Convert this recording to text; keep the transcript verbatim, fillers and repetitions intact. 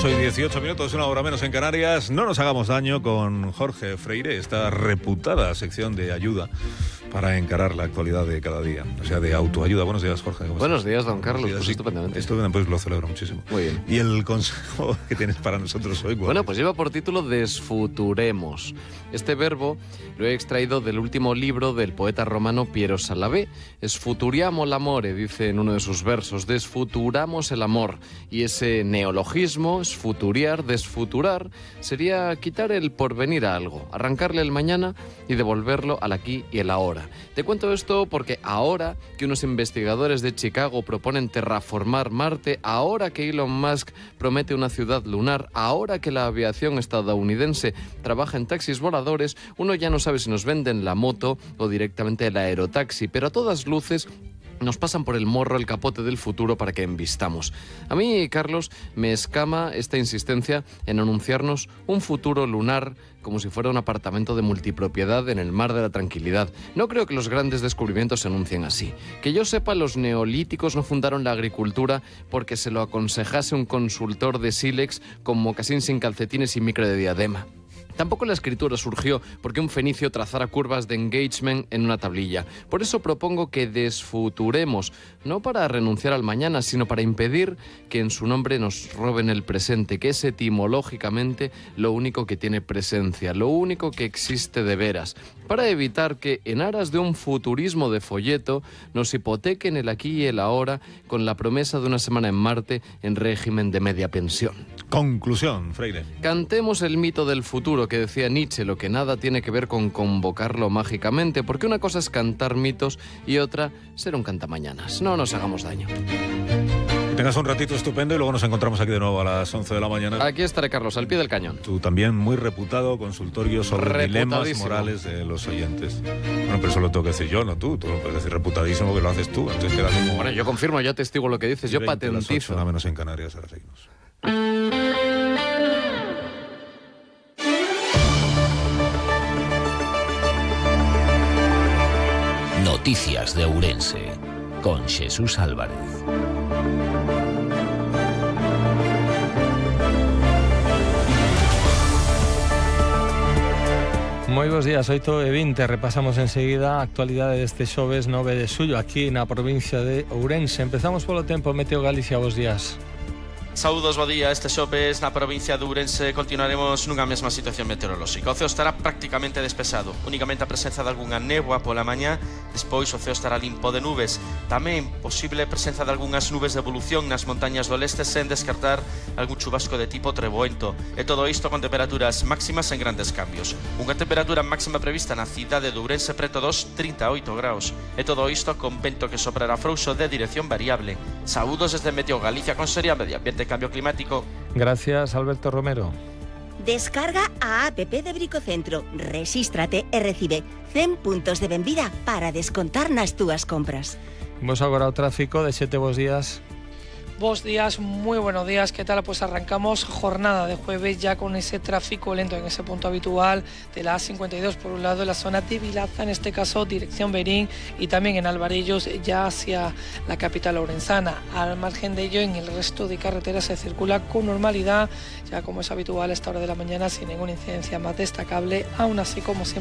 ocho y dieciocho minutos, una hora menos en Canarias. No nos hagamos daño con Jorge Freire, esta reputada sección de ayuda para encarar la actualidad de cada día, o sea, de autoayuda. Buenos días, Jorge. ¿Cómo Buenos estás? días, don Carlos. Días, pues sí, estupendamente. Estupendamente, pues lo celebro muchísimo. Muy bien. ¿Y el consejo que tienes para nosotros hoy? Bueno, pues lleva por título Desfuturemos. Este verbo lo he extraído del último libro del poeta romano Piero Salavé. Esfuturiamo l'amore, dice en uno de sus versos. Desfuturamos el amor. Y ese neologismo, esfuturiar, desfuturar, sería quitar el porvenir a algo, arrancarle el mañana y devolverlo al aquí y el ahora. Te cuento esto porque ahora que unos investigadores de Chicago proponen terraformar Marte, ahora que Elon Musk promete una ciudad lunar, ahora que la aviación estadounidense trabaja en taxis voladores, uno ya no sabe si nos venden la moto o directamente el aerotaxi, pero a todas luces nos pasan por el morro el capote del futuro para que embistamos. A mí, Carlos, me escama esta insistencia en anunciarnos un futuro lunar como si fuera un apartamento de multipropiedad en el mar de la tranquilidad. No creo que los grandes descubrimientos se anuncien así. Que yo sepa, los neolíticos no fundaron la agricultura porque se lo aconsejase un consultor de sílex con mocasín sin calcetines y micro de diadema. Tampoco la escritura surgió porque un fenicio trazara curvas de engagement en una tablilla. Por eso propongo que desfuturemos, no para renunciar al mañana, sino para impedir que en su nombre nos roben el presente, que es etimológicamente lo único que tiene presencia, lo único que existe de veras, para evitar que, en aras de un futurismo de folleto, nos hipotequen el aquí y el ahora con la promesa de una semana en Marte en régimen de media pensión. Conclusión, Freire. Cantemos el mito del futuro que decía Nietzsche, lo que nada tiene que ver con convocarlo mágicamente, porque una cosa es cantar mitos y otra ser un cantamañanas. No nos hagamos daño. Que tengas un ratito estupendo y luego nos encontramos aquí de nuevo a las once de la mañana. Aquí estaré, Carlos, al pie del cañón. Tú también muy reputado consultorio sobre dilemas morales de los oyentes. Bueno, pero eso lo tengo que decir yo, no tú. Tú lo puedes decir reputadísimo que lo haces tú. Entonces queda como... Bueno, yo confirmo, yo testigo lo que dices, yo patentizo. Nada menos en Canarias, ahora seguimos. Noticias de Ourense, con Jesús Álvarez. Moi bons días, oito e vinte, repasamos enseguida a actualidade deste xoves nove de xullo aquí na provincia de Ourense. Empezamos polo tempo, Meteo Galicia, bos días. Saúdos, bo día. Este xoves na provincia de Ourense continuaremos nunha mesma situación meteorolóxica. O ceo estará prácticamente despexado, únicamente a presenza de algunha néboa pola mañá. Despois o ceo estará limpo de nubes. Tamén posible presenza de algunhas nubes de evolución nas montañas do leste, sen descartar algún chubasco de tipo treboento. E todo isto con temperaturas máximas en grandes cambios. Unha temperatura máxima prevista na cidade de Ourense preto dos trinta e oito graus. E todo isto con vento que soprará frouxo de dirección variable. Saúdos desde Meteo Galicia con Seria Medio Ambiente e Cambio Climático. Gracias, Alberto Romero. Descarga a app de Bricocentro, resístrate e recibe cen puntos de benvida para descontar nas túas compras. Vamos agora ao tráfico de sete bos días. Buenos días, muy buenos días, ¿qué tal? Pues arrancamos jornada de jueves ya con ese tráfico lento en ese punto habitual de la A cincuenta y dos, por un lado en la zona de Vilaza, en este caso dirección Berín, y también en Alvarellos ya hacia la capital ourensana. Al margen de ello, en el resto de carreteras se circula con normalidad, ya como es habitual a esta hora de la mañana, sin ninguna incidencia más destacable. Aún así, como siempre,